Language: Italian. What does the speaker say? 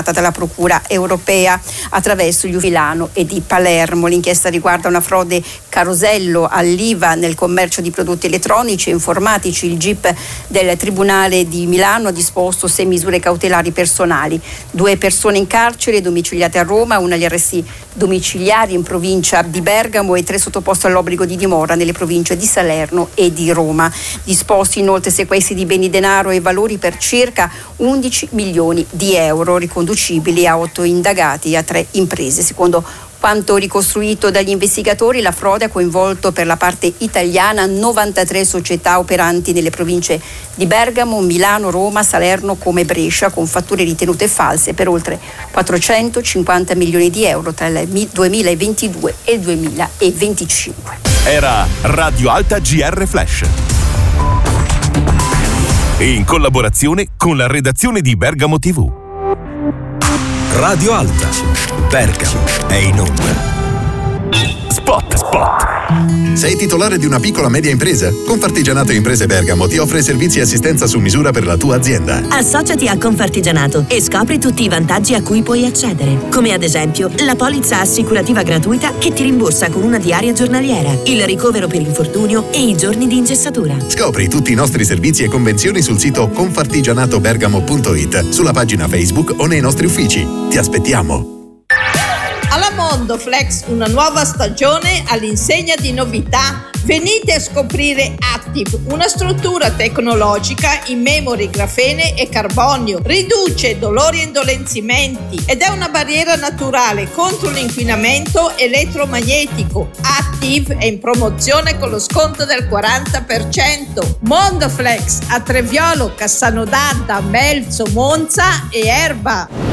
dalla Procura europea attraverso gli Milano e di Palermo. L'inchiesta riguarda una frode carosello all'IVA nel commercio di prodotti elettronici e informatici. Il GIP del Tribunale di Milano ha disposto 6 misure cautelari personali. 2 persone in carcere domiciliate a Roma, 1 agli arresti domiciliari in provincia di Bergamo e 3 sottoposti all'obbligo di dimora nelle province di Salerno e di Roma. Disposti inoltre sequestri di beni, denaro e valori per circa 11 milioni di euro, riconducibili a 8 indagati e a 3 imprese. Secondo quanto ricostruito dagli investigatori, la frode ha coinvolto per la parte italiana 93 società operanti nelle province di Bergamo, Milano, Roma, Salerno come Brescia, con fatture ritenute false per oltre 450 milioni di euro tra il 2022 e il 2025. Era Radio Alta GR Flash. In collaborazione con la redazione di Bergamo TV. Radio Alta, Bergamo è in onda. Spot. Sei titolare di una piccola media impresa? Confartigianato Imprese Bergamo ti offre servizi e assistenza su misura per la tua azienda. Associati a Confartigianato e scopri tutti i vantaggi a cui puoi accedere, come ad esempio la polizza assicurativa gratuita che ti rimborsa con una diaria giornaliera, il ricovero per infortunio e i giorni di ingessatura. Scopri tutti i nostri servizi e convenzioni sul sito confartigianatobergamo.it, sulla pagina Facebook o nei nostri uffici. Ti aspettiamo! Alla Mondoflex una nuova stagione all'insegna di novità. Venite a scoprire Active, una struttura tecnologica in memory, grafene e carbonio. Riduce dolori e indolenzimenti ed è una barriera naturale contro l'inquinamento elettromagnetico. Active è in promozione con lo sconto del 40%. Mondoflex a Treviolo, Cassano d'Adda, Melzo, Monza e Erba.